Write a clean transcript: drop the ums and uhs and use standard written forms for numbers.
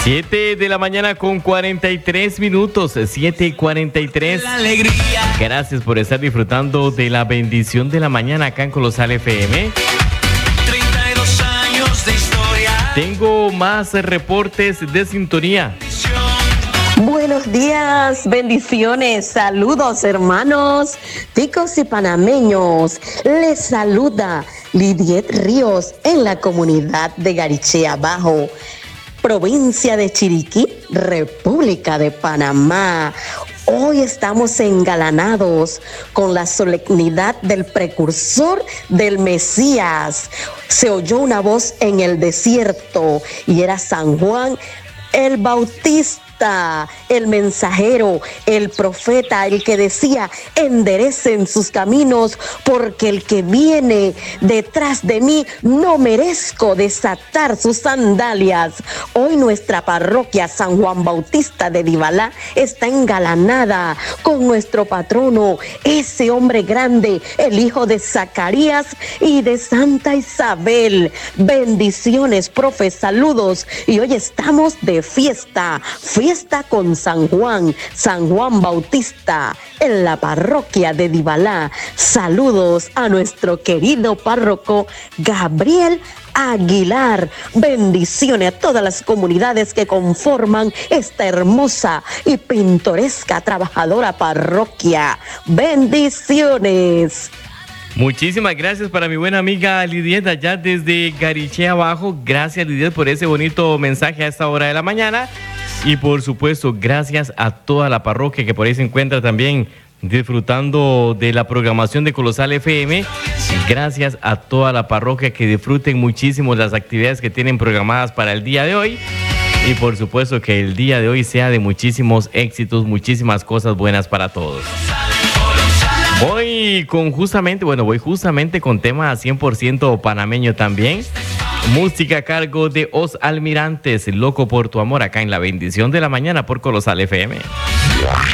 7 de la mañana con 43 minutos, 7:43. La alegría. Gracias por estar disfrutando de la bendición de la mañana acá en Colosal FM. 32 años de historia. Tengo más reportes de sintonía. Buenos días, bendiciones, saludos hermanos, ticos y panameños. Les saluda Lidiet Ríos en la comunidad de Garichea Bajo, provincia de Chiriquí, República de Panamá. Hoy estamos engalanados con la solemnidad del precursor del Mesías. Se oyó una voz en el desierto y era San Juan el Bautista, el mensajero, el profeta, el que decía: enderecen sus caminos, porque el que viene detrás de mí no merezco desatar sus sandalias. Hoy nuestra parroquia San Juan Bautista de Dibalá está engalanada con nuestro patrono, ese hombre grande, el hijo de Zacarías y de Santa Isabel. Bendiciones, profe, saludos. Y hoy estamos de fiesta con San Juan Bautista, en la parroquia de Dibalá. Saludos a nuestro querido párroco Gabriel Aguilar. Bendiciones a todas las comunidades que conforman esta hermosa y pintoresca trabajadora parroquia. Bendiciones. Muchísimas gracias para mi buena amiga Lidiet allá desde Garichea Abajo. Gracias, Lidiet, por ese bonito mensaje a esta hora de la mañana. Y por supuesto, gracias a toda la parroquia que por ahí se encuentra también disfrutando de la programación de Colosal FM. Gracias a toda la parroquia, que disfruten muchísimo las actividades que tienen programadas para el día de hoy. Y por supuesto que el día de hoy sea de muchísimos éxitos, muchísimas cosas buenas para todos. Voy justamente con tema 100% panameño también. Música a cargo de Os Almirantes, Loco por tu amor, acá en la bendición de la mañana por Colosal FM.